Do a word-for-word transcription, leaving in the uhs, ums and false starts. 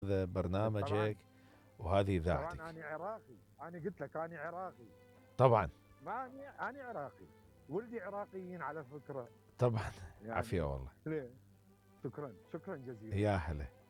هذا برنامجك وهذه إذاعتك. طبعا انا عراقي، انا قلت لك انا عراقي. طبعا ما انا انا عراقي، ولدي عراقيين على فكره طبعا. يعني. عافية والله. ليه؟ شكرا شكرا جزيلا. يا هلا.